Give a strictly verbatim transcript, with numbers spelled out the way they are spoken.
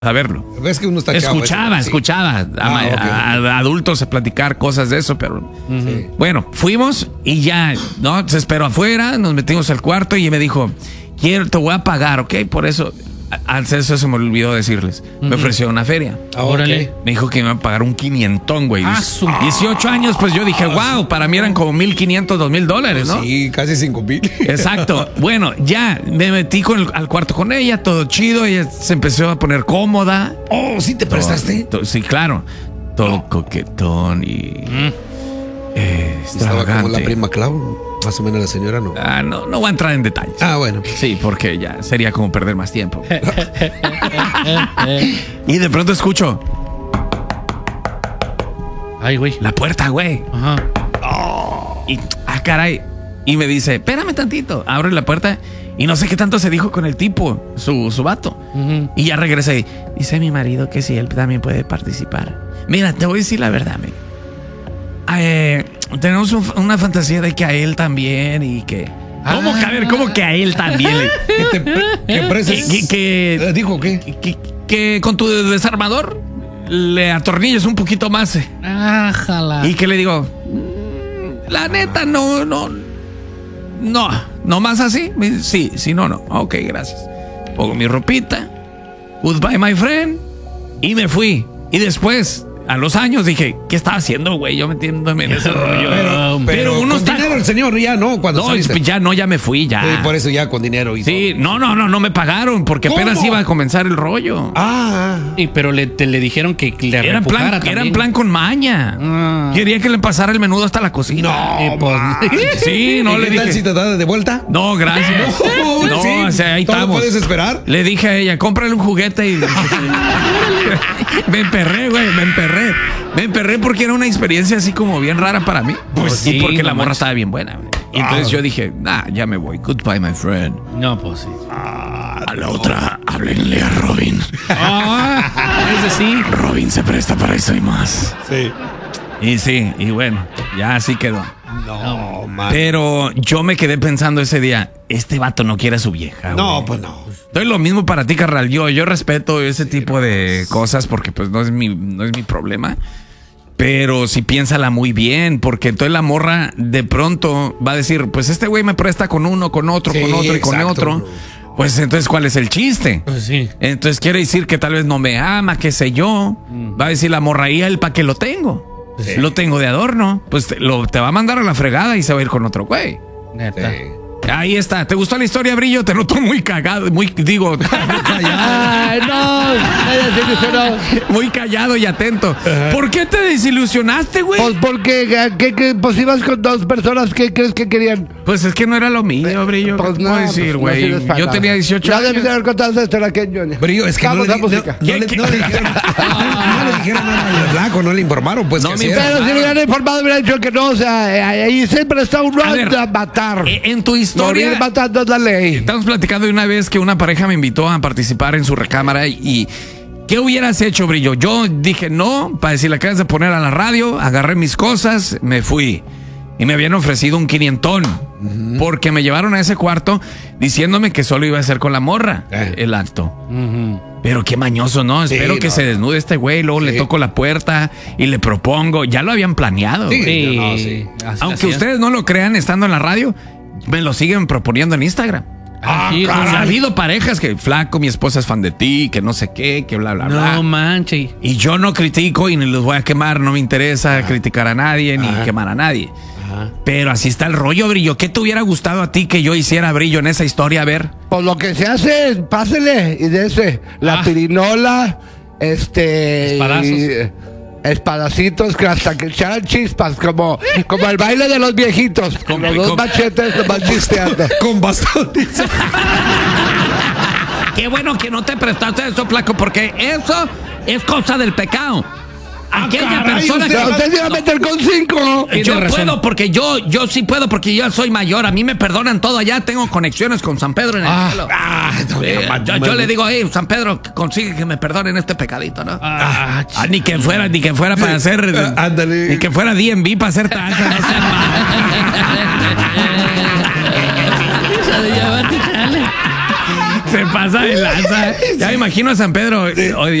a verlo. Ves que uno está Escuchaba, chavo, escuchaba sí. a, ah, okay. a, a adultos a platicar cosas de eso, pero sí. bueno, fuimos y ya, ¿no? Se esperó afuera, nos metimos al cuarto y me dijo, quiero, te voy a pagar, ¿ok? Por eso, antes de eso se me olvidó decirles, uh-huh. me ofreció una feria. Ahora okay. Me dijo que me iba a pagar un quinientón, güey. Ah, su... dieciocho años, pues yo dije, wow, para mí eran como mil quinientos, dos mil dólares, ¿no? Sí, casi cinco mil. Exacto. Bueno, ya me metí con el, al cuarto con ella, todo chido, ella se empezó a poner cómoda. Oh, ¿sí te prestaste? Todo, todo, sí, claro. Todo oh. coquetón y... Mm. Eh, Estaba como la prima Clau, más o menos la señora, ¿no? Ah, no, no voy a entrar en detalles. Ah, bueno. Sí, porque ya sería como perder más tiempo. Y de pronto escucho... Ay, güey. La puerta, güey. Ajá. Oh, y, ah, caray. Y me dice, espérame tantito. Abre la puerta y no sé qué tanto se dijo con el tipo, su, su vato. Uh-huh. Y ya regresé. Dice mi marido que sí, él también puede participar. Mira, te voy a decir la verdad, me. Eh, tenemos un, una fantasía de que a él también y que... ¿Cómo que a ver? ¿Cómo que a él también? ¿Qué te que preses? Que, que, ¿Dijo qué? Que, que con tu desarmador le atornilles un poquito más. Ájala. Y que le digo, la neta, no, no, no, no más así. Sí, sí, no, no. Ok, gracias. Pongo mi ropita, goodbye, my friend, y me fui. Y después, a los años, dije, ¿qué estaba haciendo, güey? Yo metiéndome en ese rollo. Pero, pero, pero uno con está... dinero el señor ya, ¿no? Cuando no, saliste. ya no, ya me fui, ya. Sí, por eso ya con dinero y sí, todo. no, no, no, no me pagaron porque ¿cómo? Apenas iba a comenzar el rollo. Ah. Y pero le, te, le dijeron que le era en plan, era en plan con maña. Ah. Quería que le pasara el menudo hasta la cocina. No, eh, pues, sí, no ¿Y le qué dije. tal si te da de vuelta? No, gracias. No, no sí, o sea, ahí ¿todo estamos. puedes esperar? Le dije a ella, cómprale un juguete y me emperré, güey, me emperré. Me emperré porque era una experiencia así como bien rara para mí. Pues y sí, porque no la morra manches. estaba bien buena. Y entonces ah. yo dije, nah, ya me voy. Goodbye, my friend. No, pues sí. Ah, a la no. otra, háblenle a Robin. Ah, es decir, Robin se presta para eso y más. Sí. Y sí, y bueno, ya así quedó. No, man. Pero yo me quedé pensando ese día, este vato no quiere a su vieja. No, güey. pues no. Entonces lo mismo para ti, carnal. Yo, yo respeto ese sí, tipo no, de cosas porque pues no es mi, no es mi problema. Pero sí piénsala muy bien, porque entonces la morra de pronto va a decir, pues este güey me presta con uno, con otro, sí, con otro y con exacto, otro. Bro. Pues entonces, ¿cuál es el chiste? Pues sí. Entonces quiere decir que tal vez no me ama, qué sé yo. Mm. Va a decir la morra, ¿y él para qué lo tengo? Sí. Lo tengo de adorno. Pues te, lo, te va a mandar a la fregada y se va a ir con otro güey. Neta. Sí. Ahí está. ¿Te gustó la historia, Brillo? Te noto muy cagado, muy, digo, Ay, no, muy callado y atento. Uh-huh. ¿Por qué te desilusionaste, güey? Pues porque que, que, pues ibas con dos personas que crees que querían. Pues es que no era lo mío, Brillo. Pues ¿Qué no, puedo decir, güey? pues no yo tenía dieciocho ya años. Ya debí de haber contado esta historia que yo. Brillo, es que no le, no, no, no, le, no le dijeron no le dijeron nada al blanco, no le informaron, pues. No, que pero si me hubieran informado, me hubieran dicho que no, o sea, ahí siempre está un round a matar. En tu historia. Morir matando es la ley. Estamos platicando de una vez que una pareja me invitó a participar en su recámara y ¿qué hubieras hecho, Brillo? Yo dije no, para decir, la acabas de poner a la radio, agarré mis cosas, me fui. Y me habían ofrecido un quinientón. Uh-huh. Porque me llevaron a ese cuarto diciéndome que solo iba a ser con la morra eh. el acto. Uh-huh. Pero qué mañoso, ¿no? Sí, Espero que no. se desnude este güey, luego sí. le toco la puerta y le propongo. Ya lo habían planeado. Sí, sí. No, sí. Aunque ustedes no lo crean estando en la radio, me lo siguen proponiendo en Instagram. Ah, sí, ha habido parejas que, flaco, mi esposa es fan de ti, que no sé qué, que bla, bla, no bla. No manches. Y yo no critico y ni los voy a quemar, no me interesa Ajá. criticar a nadie ni Ajá. quemar a nadie. Ajá. Pero así está el rollo, Brillo. ¿Qué te hubiera gustado a ti que yo hiciera, Brillo, en esa historia? A ver. Pues lo que se hace, pásele y dese la ah. pirinola, este... Espadazos. Y, espadacitos que hasta que echaran chispas, como, como el baile de los viejitos, con los dos con, machetes nomás chisteando. Con bastones. Qué bueno que no te prestaste eso, flaco, porque eso es cosa del pecado. Aquella ah, caray, persona usted, que usted se va a meter con cinco. Y yo puedo porque yo yo sí puedo porque yo soy mayor. A mí me perdonan todo allá. Tengo conexiones con San Pedro en el ah, cielo. Ah, no, eh, yo, yo le digo, hey, San Pedro, consigue que me perdonen este pecadito, ¿no? Ah, ah, ni que fuera, ni que fuera para hacer, uh, ándale. Ni que fuera D M V para hacer taxa. No sé. Se pasa de lanza. Ya me imagino a San Pedro. Oye,